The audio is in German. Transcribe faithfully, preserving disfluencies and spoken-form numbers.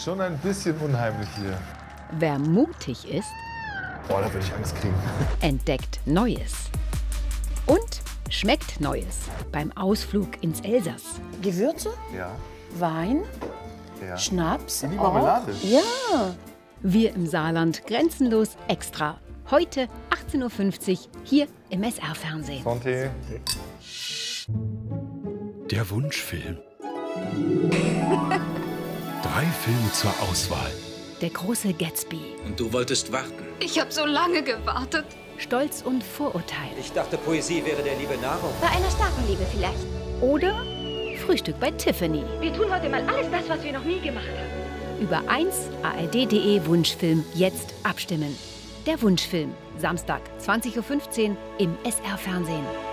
ist schon ein bisschen unheimlich hier. Wer mutig ist, Boah, da würde ich Angst kriegen. entdeckt Neues. Und schmeckt Neues beim Ausflug ins Elsass. Gewürze, Ja. Wein, Ja. Schnaps. Wie auch. Marmelade. Ja. Wir im Saarland grenzenlos extra. Heute achtzehn Uhr fünfzig hier im S R-Fernsehen. Santé. Der Wunschfilm. Drei Filme zur Auswahl. Der große Gatsby. Und du wolltest warten. Ich habe so lange gewartet. Stolz und Vorurteil. Ich dachte, Poesie wäre der Liebe Nahrung. Bei einer starken Liebe vielleicht. Oder Frühstück bei Tiffany. Wir tun heute mal alles das, was wir noch nie gemacht haben. Über eins A R D punkt de Wunschfilm jetzt abstimmen. Der Wunschfilm. Samstag zwanzig Uhr fünfzehn im S R-Fernsehen.